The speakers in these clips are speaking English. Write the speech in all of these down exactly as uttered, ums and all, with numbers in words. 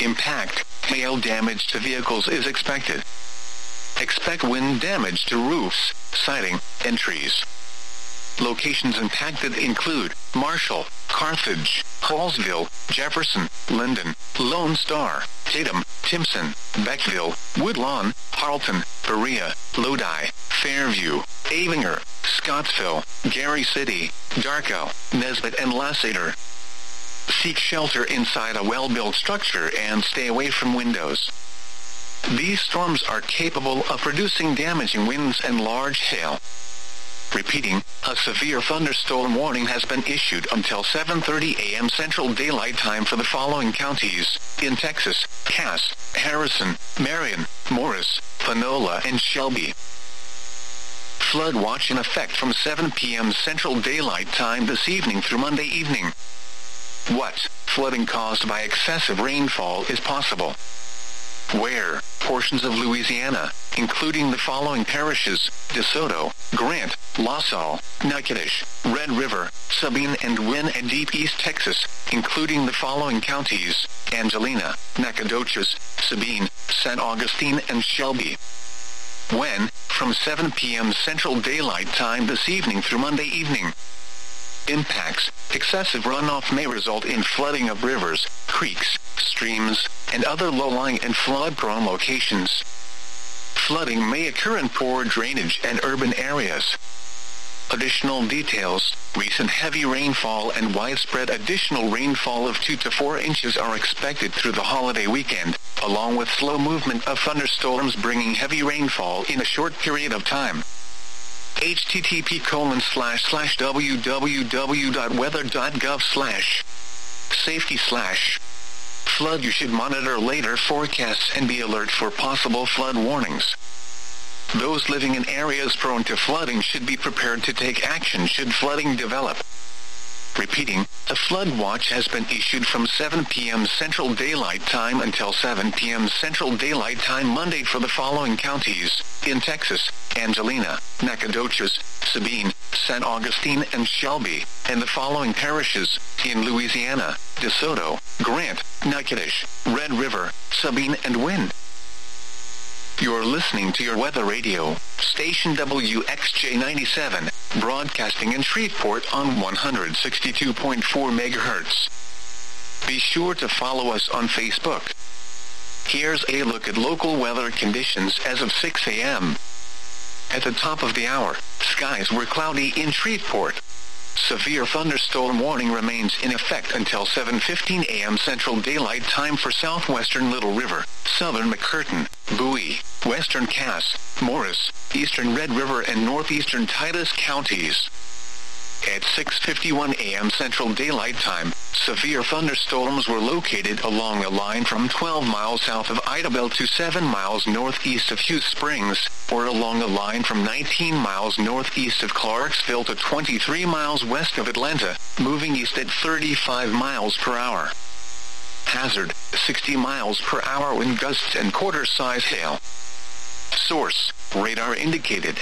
Impact, hail damage to vehicles is expected. Expect wind damage to roofs, siding, and trees. Locations impacted include Marshall, Carthage, Hallsville, Jefferson, Linden, Lone Star, Tatum, Timpson, Beckville, Woodlawn, Harleton, Berea, Lodi, Fairview, Avinger, Scottsville, Gary City, Darko, Nesbitt, and Lasater. Seek shelter inside a well-built structure and stay away from windows. These storms are capable of producing damaging winds and large hail. Repeating, a severe thunderstorm warning has been issued until seven thirty a.m. Central Daylight Time for the following counties in Texas: Cass, Harrison, Marion, Morris, Panola, and Shelby. Flood watch in effect from seven p.m. Central Daylight Time this evening through Monday evening. What flooding caused by excessive rainfall is possible? Where portions of Louisiana, including the following parishes: DeSoto, Grant, La Salle, Natchitoches, Red River, Sabine, and Wynn, and Deep East Texas, including the following counties: Angelina, Nacogdoches, Sabine, Saint Augustine, and Shelby. When, from seven p.m. Central Daylight Time this evening through Monday evening. Impacts: excessive runoff may result in flooding of rivers, creeks, streams, and other low-lying and flood-prone locations. Flooding may occur in poor drainage and urban areas. Additional details: recent heavy rainfall and widespread additional rainfall of two to four inches are expected through the holiday weekend, along with slow movement of thunderstorms bringing heavy rainfall in a short period of time. http colon slash slash www.weather.gov slash safety slash flood. You should monitor later forecasts and be alert for possible flood warnings. Those living in areas prone to flooding should be prepared to take action should flooding develop. Repeating, a flood watch has been issued from seven p.m. Central Daylight Time until seven p.m. Central Daylight Time Monday for the following counties in Texas: Angelina, Nacogdoches, Sabine, Saint Augustine, and Shelby, and the following parishes in Louisiana: DeSoto, Grant, Natchitoches, Red River, Sabine, and Wynn. You're listening to your weather radio, station W X J ninety-seven, broadcasting in Shreveport on one hundred sixty-two point four megahertz. Be sure to follow us on Facebook. Here's a look at local weather conditions as of six a.m. At the top of the hour, skies were cloudy in Shreveport. Severe thunderstorm warning remains in effect until seven fifteen a.m. Central Daylight Time for southwestern Little River, southern McCurtain, Bowie, western Cass, Morris, eastern Red River, and northeastern Titus counties. At six fifty-one a.m. Central Daylight Time, severe thunderstorms were located along a line from twelve miles south of Idabel to seven miles northeast of Hughes Springs, or along a line from nineteen miles northeast of Clarksville to twenty-three miles west of Atlanta, moving east at thirty-five miles per hour. Hazard: sixty miles per hour wind gusts and quarter-size hail. Source: radar indicated.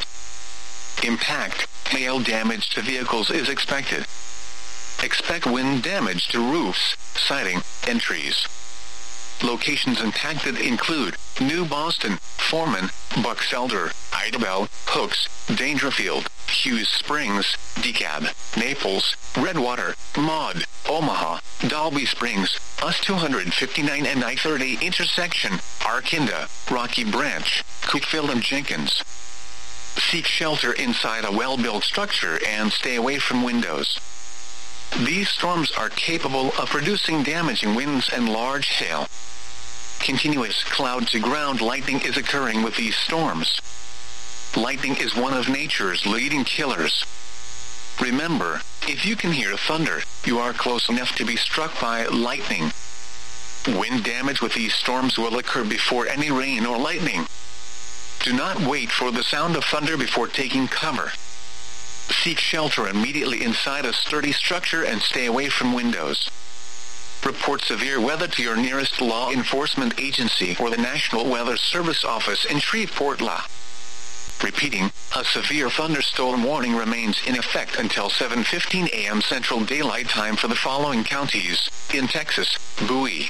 Impact: hail damage to vehicles is expected. Expect wind damage to roofs, siding, and trees. Locations impacted include New Boston, Foreman, Bucks Elder, Idabel, Hooks, Dangerfield, Hughes Springs, DeKalb, Naples, Redwater, Maud, Omaha, Dalby Springs, U S two fifty-nine and I thirty intersection, Arkinda, Rocky Branch, Cookeville, and Jenkins. Seek shelter inside a well-built structure and stay away from windows. These storms are capable of producing damaging winds and large hail. Continuous cloud-to-ground lightning is occurring with these storms. Lightning is one of nature's leading killers. Remember, if you can hear thunder, you are close enough to be struck by lightning. Wind damage with these storms will occur before any rain or lightning. Do not wait for the sound of thunder before taking cover. Seek shelter immediately inside a sturdy structure and stay away from windows. Report severe weather to your nearest law enforcement agency or the National Weather Service office in Shreveport, La. Repeating, a severe thunderstorm warning remains in effect until seven fifteen a.m. Central Daylight Time for the following counties in Texas: Bowie, Cass,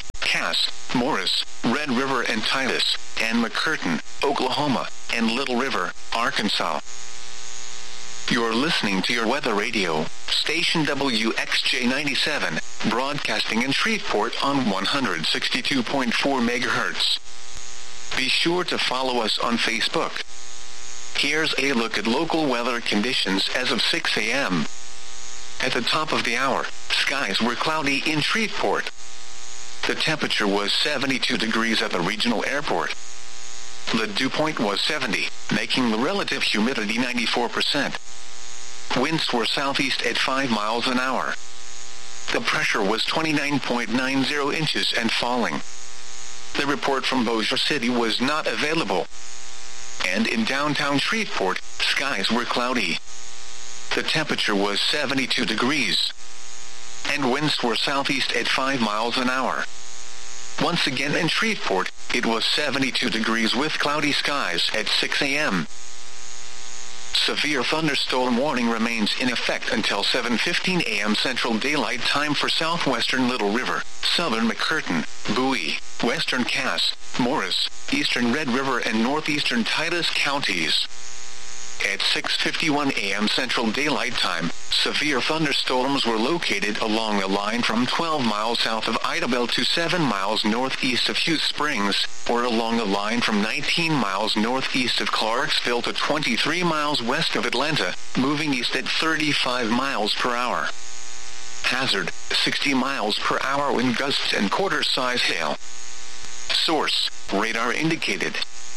Cass, Morris, Red River and Titus, and McCurtain, Oklahoma, and Little River, Arkansas. You're listening to your weather radio, station W X J ninety-seven, broadcasting in Shreveport on one hundred sixty-two point four megahertz. Be sure to follow us on Facebook. Here's a look at local weather conditions as of six a.m. At the top of the hour, skies were cloudy in Shreveport. The temperature was seventy-two degrees at the regional airport. The dew point was seventy, making the relative humidity ninety-four percent. Winds were southeast at five miles an hour. The pressure was twenty-nine point nine zero inches and falling. The report from Bossier City was not available. And in downtown Shreveport, skies were cloudy. The temperature was seventy-two degrees. And winds were southeast at five miles an hour. Once again in Shreveport, it was seventy-two degrees with cloudy skies at six a.m. Severe thunderstorm warning remains in effect until seven fifteen a.m. Central Daylight Time for southwestern Little River, southern McCurtain, Bowie, western Cass, Morris, eastern Red River and northeastern Titus counties. At six fifty-one a.m. Central Daylight Time, severe thunderstorms were located along a line from twelve miles south of Idabel to seven miles northeast of Hughes Springs, or along a line from nineteen miles northeast of Clarksville to twenty-three miles west of Atlanta, moving east at thirty-five miles per hour. Hazard, sixty miles per hour wind gusts and quarter-size hail. Source, radar indicated.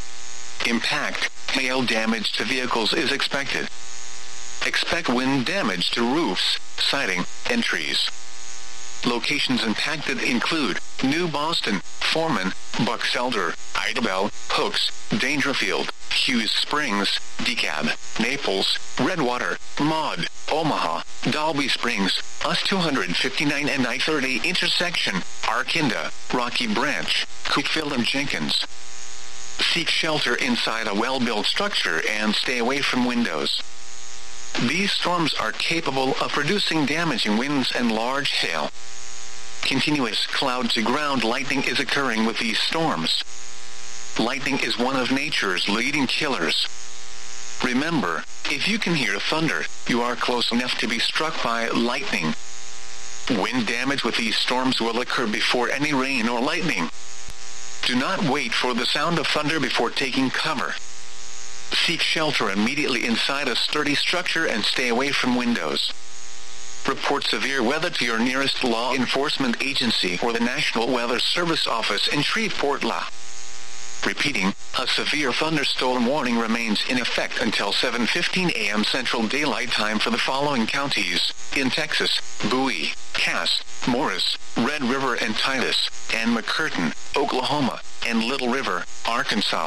Impact, hail damage to vehicles is expected. Expect wind damage to roofs, siding, and trees. Locations impacted include New Boston, Foreman, Bucks Elder, Idabel, Hooks, Dangerfield, Hughes Springs, DeKalb, Naples, Redwater, Maud, Omaha, Dalby Springs, U S two fifty-nine and I thirty intersection, Arkinda, Rocky Branch, Cookeville and Jenkins. Seek shelter inside a well-built structure and stay away from windows. These storms are capable of producing damaging winds and large hail. Continuous cloud-to-ground lightning is occurring with these storms. Lightning is one of nature's leading killers. Remember, if you can hear thunder, you are close enough to be struck by lightning. Wind damage with these storms will occur before any rain or lightning. Do not wait for the sound of thunder before taking cover. Seek shelter immediately inside a sturdy structure and stay away from windows. Report severe weather to your nearest law enforcement agency or the National Weather Service office in Shreveport, La. Repeating, a severe thunderstorm warning remains in effect until seven fifteen a.m. Central Daylight Time for the following counties: in Texas, Bowie, Cass, Morris, Red River and Titus, and McCurtain, Oklahoma, and Little River, Arkansas.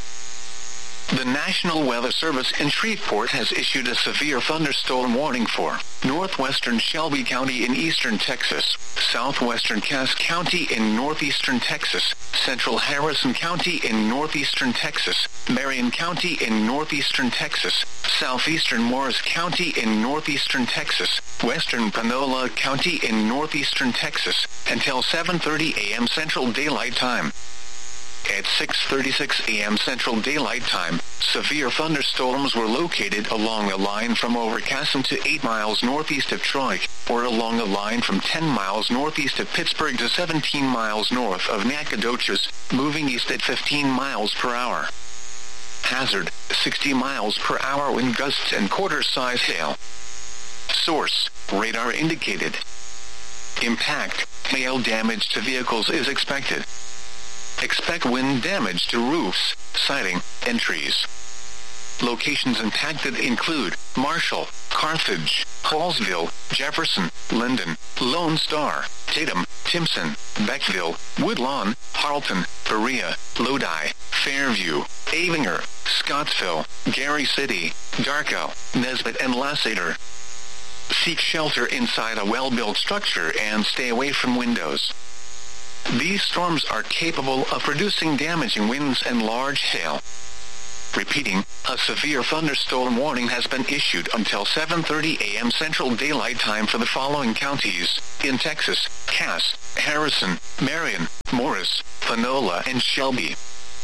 The National Weather Service in Shreveport has issued a severe thunderstorm warning for northwestern Shelby County in eastern Texas, southwestern Cass County in northeastern Texas, central Harrison County in northeastern Texas, Marion County in northeastern Texas, southeastern Morris County in northeastern Texas, western Panola County in northeastern Texas, until seven thirty a.m. Central Daylight Time. At six thirty-six a.m. Central Daylight Time, severe thunderstorms were located along a line from Overcassin to eight miles northeast of Troy, or along a line from ten miles northeast of Pittsburgh to seventeen miles north of Nacogdoches, moving east at fifteen miles per hour. Hazard, sixty miles per hour wind gusts and quarter-size hail. Source, radar indicated. Impact, hail damage to vehicles is expected. Expect wind damage to roofs, siding, and trees. Locations impacted include Marshall, Carthage, Hallsville, Jefferson, Linden, Lone Star, Tatum, Timpson, Beckville, Woodlawn, Harleton, Berea, Lodi, Fairview, Avinger, Scottsville, Gary City, Darko, Nesbitt and Lasater. Seek shelter inside a well-built structure and stay away from windows. These storms are capable of producing damaging winds and large hail. Repeating, a severe thunderstorm warning has been issued until seven thirty a.m. Central Daylight Time for the following counties: in Texas, Cass, Harrison, Marion, Morris, Morris, Panola and Shelby.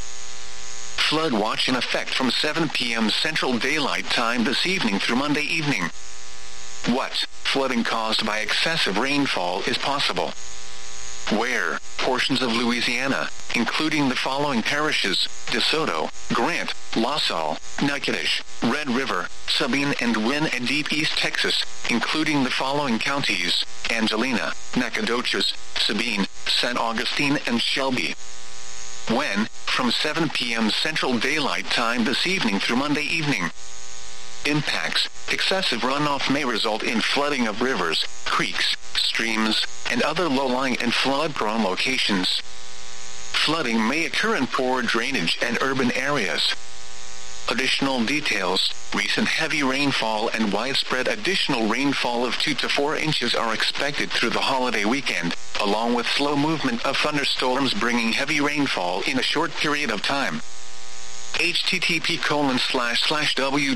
Flood watch in effect from seven p m Central Daylight Time this evening through Monday evening. What flooding caused by excessive rainfall is possible? Where portions of Louisiana, including the following parishes: DeSoto, Grant, La Salle, Natchitoches, Red River, Sabine and Wynne, and Deep East Texas, including the following counties: Angelina, Nacogdoches, Sabine, Saint Augustine and Shelby. When, from seven p m Central Daylight Time this evening through Monday evening. Impacts: excessive runoff may result in flooding of rivers, creeks, streams, and other low-lying and flood-prone locations. Flooding may occur in poor drainage and urban areas. Additional details: recent heavy rainfall and widespread additional rainfall of two to four inches are expected through the holiday weekend, along with slow movement of thunderstorms bringing heavy rainfall in a short period of time. http colon slash slash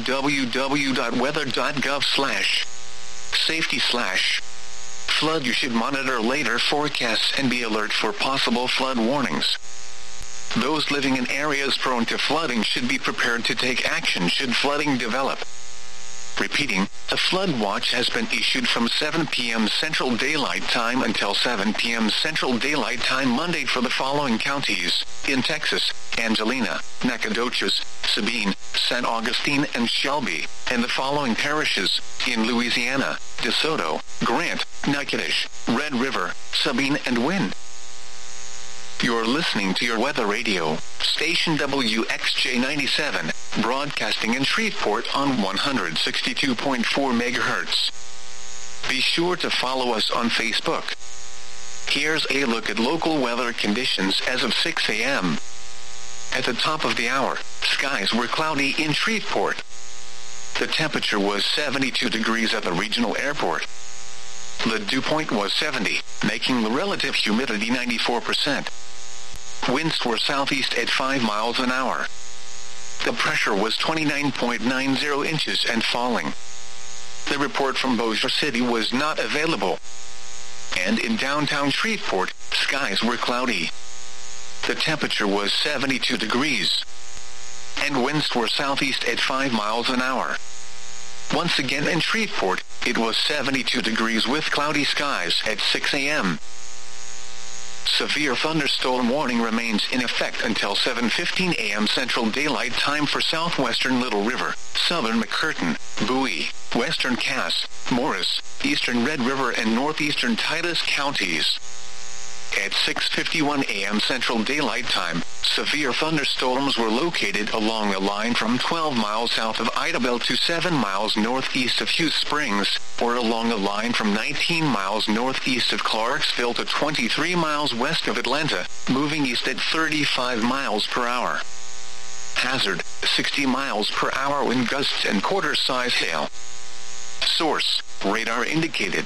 www.weather.gov slash safety slash flood. You should monitor later forecasts and be alert for possible flood warnings. Those living in areas prone to flooding should be prepared to take action should flooding develop. Repeating, a flood watch has been issued from seven p m Central Daylight Time until seven p m Central Daylight Time Monday for the following counties: in Texas, Angelina, Nacogdoches, Sabine, Saint Augustine and Shelby, and the following parishes: in Louisiana, DeSoto, Grant, Natchitoches, Red River, Sabine and Wynne. You're listening to your weather radio, station W X J ninety-seven, broadcasting in Shreveport on one hundred sixty-two point four megahertz. Be sure to follow us on Facebook. Here's a look at local weather conditions as of six a m At the top of the hour, skies were cloudy in Shreveport. The temperature was seventy-two degrees at the regional airport. The dew point was seventy, making the relative humidity ninety-four percent. Winds were southeast at five miles an hour. The pressure was twenty-nine point nine zero inches and falling. The report from Bossier City was not available. And in downtown Shreveport, skies were cloudy. The temperature was seventy-two degrees. And winds were southeast at five miles an hour. Once again in Shreveport, it was seventy-two degrees with cloudy skies at six a m Severe thunderstorm warning remains in effect until seven fifteen a m Central Daylight Time for southwestern Little River, southern McCurtain, Bowie, western Cass, Morris, eastern Red River and northeastern Titus counties. At six fifty-one a m Central Daylight Time, severe thunderstorms were located along the line from twelve miles south of Idabel to seven miles northeast of Hughes Springs, or along the line from nineteen miles northeast of Clarksville to twenty-three miles west of Atlanta, moving east at thirty-five miles per hour. Hazard, sixty miles per hour wind gusts and quarter-size hail. Source, radar indicated.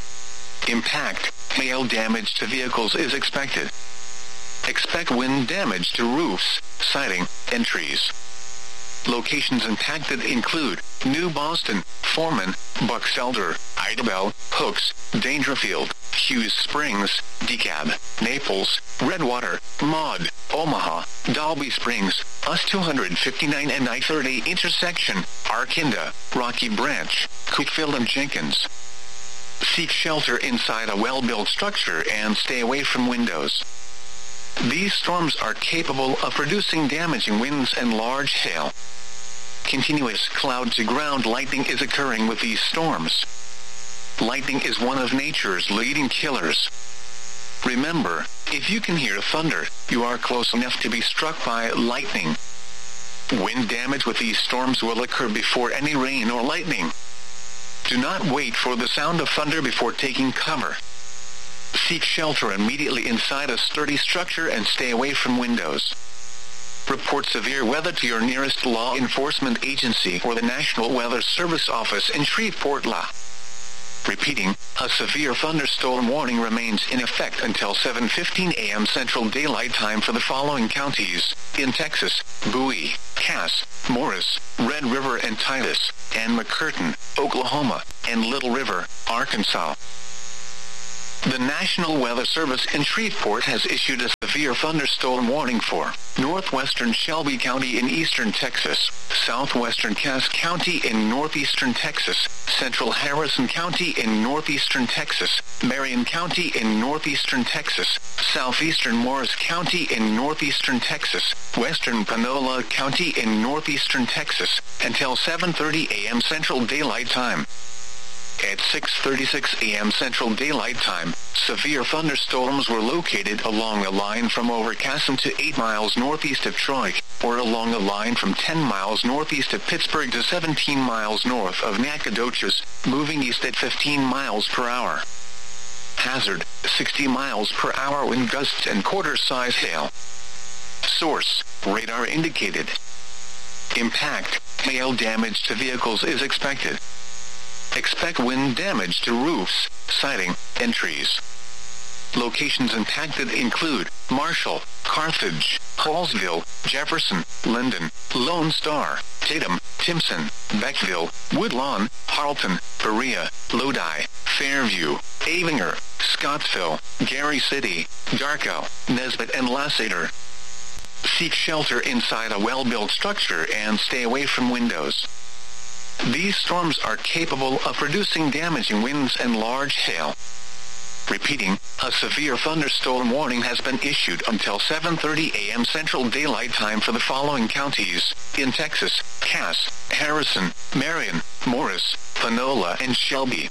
Impact, hail damage to vehicles is expected. Expect wind damage to roofs, siding, and trees. Locations impacted include New Boston, Foreman, Bucks Elder, Idabel, Hooks, Dangerfield, Hughes Springs, DeKalb, Naples, Redwater, Maud, Omaha, Dalby Springs, U S two fifty-nine and I thirty intersection, Arkinda, Rocky Branch, Cookeville and Jenkins. Seek shelter inside a well-built structure and stay away from windows. These storms are capable of producing damaging winds and large hail. Continuous cloud-to-ground lightning is occurring with these storms. Lightning is one of nature's leading killers. Remember, if you can hear thunder, you are close enough to be struck by lightning. Wind damage with these storms will occur before any rain or lightning. Do not wait for the sound of thunder before taking cover. Seek shelter immediately inside a sturdy structure and stay away from windows. Report severe weather to your nearest law enforcement agency or the National Weather Service office in Shreveport, La. Repeating, a severe thunderstorm warning remains in effect until seven fifteen a m Central Daylight Time for the following counties: in Texas, Bowie, Cass, Morris, Red River and Titus, and McCurtain, Oklahoma, and Little River, Arkansas. The National Weather Service in Shreveport has issued a severe thunderstorm warning for northwestern Shelby County in eastern Texas, southwestern Cass County in northeastern Texas, central Harrison County in northeastern Texas, Marion County in northeastern Texas, southeastern Morris County in northeastern Texas, western Panola County in northeastern Texas, until seven thirty a m Central Daylight Time. At six thirty-six a m Central Daylight Time, severe thunderstorms were located along a line from Overcassim to eight miles northeast of Troy, or along a line from ten miles northeast of Pittsburgh to seventeen miles north of Nacogdoches, moving east at fifteen miles per hour. Hazard, sixty miles per hour wind gusts and quarter-size hail. Source, radar indicated. Impact, hail damage to vehicles is expected. Expect wind damage to roofs, siding, and trees. Locations impacted include Marshall, Carthage, Hallsville, Jefferson, Linden, Lone Star, Tatum, Timpson, Beckville, Woodlawn, Harleton, Berea, Lodi, Fairview, Avinger, Scottsville, Gary City, Darko, Nesbitt, and Lasseter. Seek shelter inside a well-built structure and stay away from windows. These storms are capable of producing damaging winds and large hail. Repeating, a severe thunderstorm warning has been issued until seven thirty a m Central Daylight Time for the following counties in Texas: Cass, Harrison, Marion, Morris, Panola, and Shelby.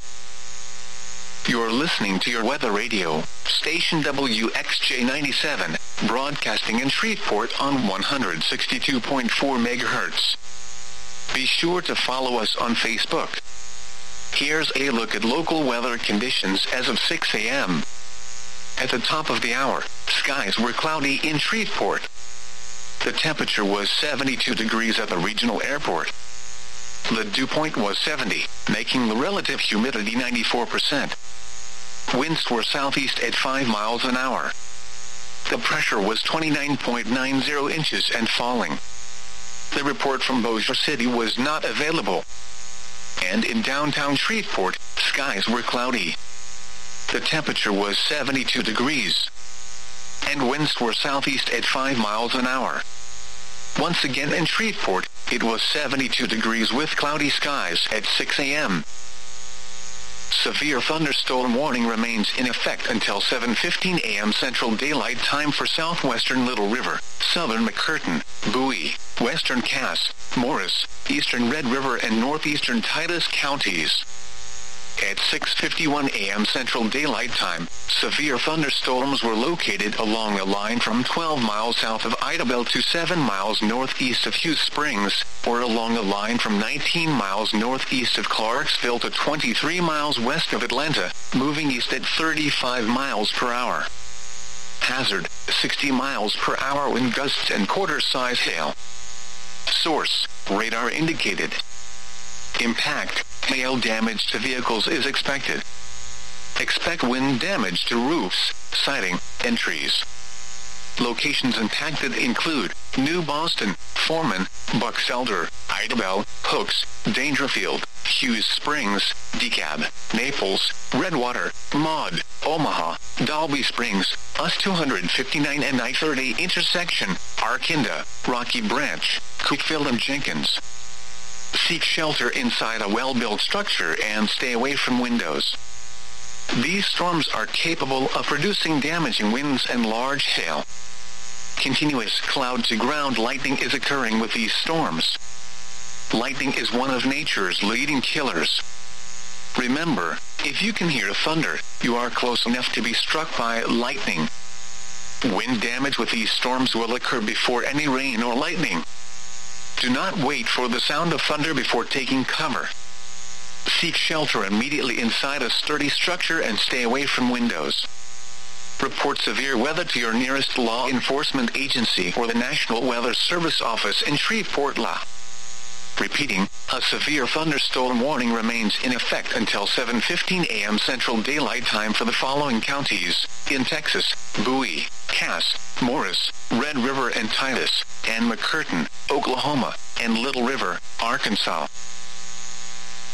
You're listening to your weather radio, station W X J ninety-seven, broadcasting in Shreveport on one hundred sixty-two point four megahertz. Be sure to follow us on Facebook. Here's a look at local weather conditions as of six a m At the top of the hour, skies were cloudy in Shreveport. The temperature was seventy-two degrees at the regional airport. The dew point was seventy, making the relative humidity ninety-four percent. Winds were southeast at five miles an hour. The pressure was twenty-nine point nine zero inches and falling. The report from Bossier City was not available. And in downtown Shreveport, skies were cloudy. The temperature was seventy-two degrees. And winds were southeast at five miles an hour. Once again in Shreveport, it was seventy-two degrees with cloudy skies at six a m Severe thunderstorm warning remains in effect until seven fifteen a m Central Daylight Time for southwestern Little River, southern McCurtain, Bowie, western Cass, Morris, eastern Red River, and northeastern Titus counties. At six fifty-one a m Central Daylight Time, severe thunderstorms were located along a line from twelve miles south of Idabel to seven miles northeast of Hughes Springs, or along a line from nineteen miles northeast of Clarksville to twenty-three miles west of Atlanta, moving east at thirty-five miles per hour. Hazard, sixty miles per hour wind gusts and quarter-size hail. Source, radar indicated. Impact, hail damage to vehicles is expected. Expect wind damage to roofs, siding, and trees. Locations impacted include New Boston, Foreman, Bucks Elder, Idabel, Hooks, Dangerfield, Hughes Springs, DeKalb, Naples, Redwater, Maud, Omaha, Dalby Springs, U S two fifty-nine and I thirty intersection, Arkinda, Rocky Branch, Cookville, and Jenkins. Seek shelter inside a well-built structure and stay away from windows. These storms are capable of producing damaging winds and large hail. Continuous cloud-to-ground lightning is occurring with these storms. Lightning is one of nature's leading killers. Remember, if you can hear thunder, you are close enough to be struck by lightning. Wind damage with these storms will occur before any rain or lightning. Do not wait for the sound of thunder before taking cover. Seek shelter immediately inside a sturdy structure and stay away from windows. Report severe weather to your nearest law enforcement agency or the National Weather Service office in Shreveport, La. Repeating, a severe thunderstorm warning remains in effect until seven fifteen a m Central Daylight Time for the following counties in Texas: Bowie, Cass, Morris, Red River and Titus, and McCurtain, Oklahoma, and Little River, Arkansas.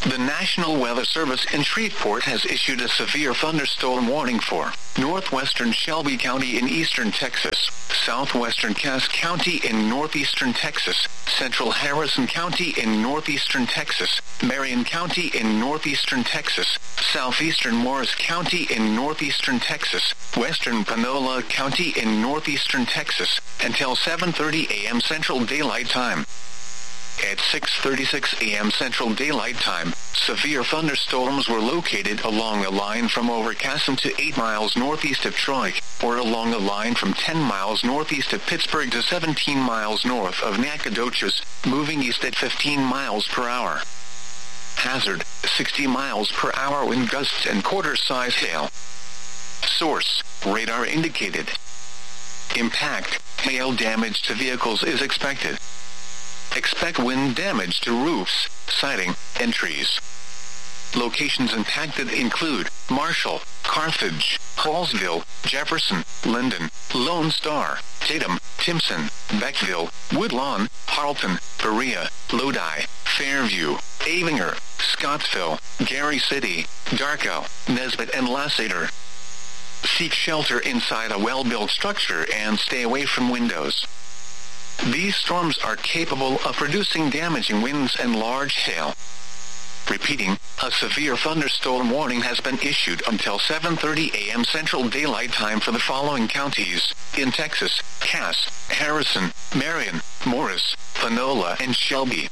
The National Weather Service in Shreveport has issued a severe thunderstorm warning for northwestern Shelby County in eastern Texas, southwestern Cass County in northeastern Texas, central Harrison County in northeastern Texas, Marion County in northeastern Texas, southeastern Morris County in northeastern Texas, western Panola County in northeastern Texas, until seven thirty a.m. Central Daylight Time. At six thirty-six a.m. Central Daylight Time, severe thunderstorms were located along a line from Overcastle to eight miles northeast of Troy, or along a line from ten miles northeast of Pittsburgh to seventeen miles north of Nacogdoches, moving east at fifteen miles per hour. Hazard, sixty miles per hour wind gusts and quarter-size hail. Source, radar indicated. Impact, hail damage to vehicles is expected. Expect wind damage to roofs, siding, and trees. Locations impacted include Marshall, Carthage, Hallsville, Jefferson, Linden, Lone Star, Tatum, Timpson, Beckville, Woodlawn, Harleton, Berea, Lodi, Fairview, Avinger, Scottsville, Gary City, Darko, Nesbitt, and Lasseter. Seek shelter inside a well-built structure and stay away from windows. These storms are capable of producing damaging winds and large hail. Repeating, a severe thunderstorm warning has been issued until seven thirty a.m. Central Daylight Time for the following counties in Texas: Cass, Harrison, Marion, Morris, Panola, and Shelby.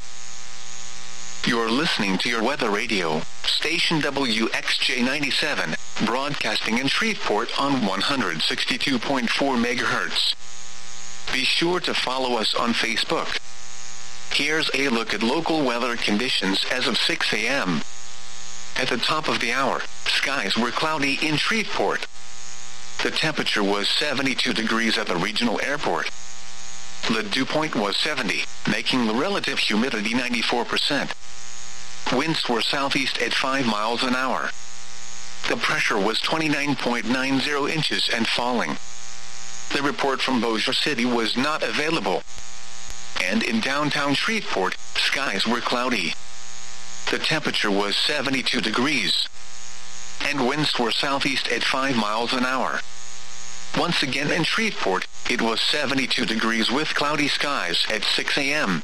You're listening to your weather radio, station W X J ninety-seven, broadcasting in Shreveport on one hundred sixty-two point four megahertz. Be sure to follow us on Facebook. Here's a look at local weather conditions as of six a.m. At the top of the hour, skies were cloudy in Shreveport. The temperature was seventy-two degrees at the regional airport. The dew point was seventy, making the relative humidity ninety-four percent. Winds were southeast at five miles an hour. The pressure was twenty-nine point nine zero inches and falling. The report from Bossier City was not available. And in downtown Shreveport, skies were cloudy. The temperature was seventy-two degrees. And winds were southeast at five miles an hour. Once again in Shreveport, it was seventy-two degrees with cloudy skies at six a.m.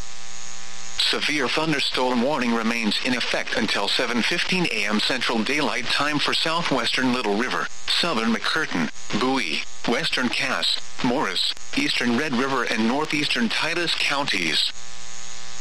Severe thunderstorm warning remains in effect until seven fifteen a.m. Central Daylight Time for southwestern Little River, southern McCurtain, Bowie, western Cass, Morris, eastern Red River, and northeastern Titus counties.